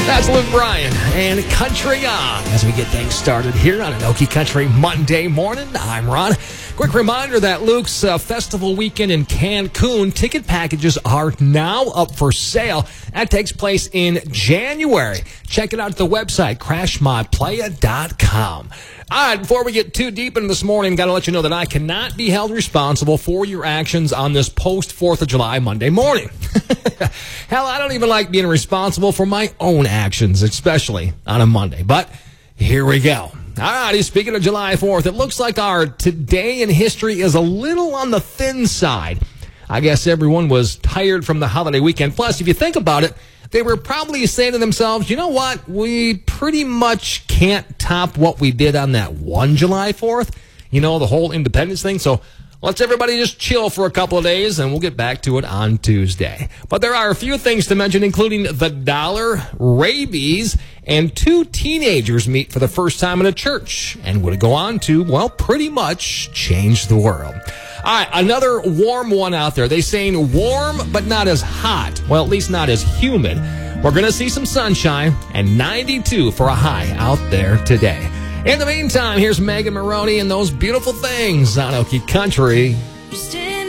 That's Luke Bryan and Country On as we get things started here on an Okie Country Monday morning. I'm Ron. Quick reminder that Luke's festival weekend in Cancun ticket packages are now up for sale. That takes place in January. Check it out at the website, crashmyplaya.com. All right, before we get too deep into this morning, got to let you know that I cannot be held responsible for your actions on this post-4th of July Monday morning. Hell, I don't even like being responsible for my own actions, especially on a Monday. But here we go. All righty, speaking of July 4th, it looks like our today in history is a little on the thin side. I guess everyone was tired from the holiday weekend. Plus, if you think about it, they were probably saying to themselves, you know what, we pretty much can't top what we did on that one July 4th, you know, the whole independence thing. So let's everybody just chill for a couple of days, and we'll get back to it on Tuesday. But there are a few things to mention, including the dollar, rabies, and 2 teenagers meet for the first time in a church and would go on to, well, pretty much change the world. All right, another warm one out there. They saying warm, but not as hot. Well, at least not as humid. We're going to see some sunshine and 92 for a high out there today. In the meantime, here's Megan Maroney and Those Beautiful Things on Okie Country.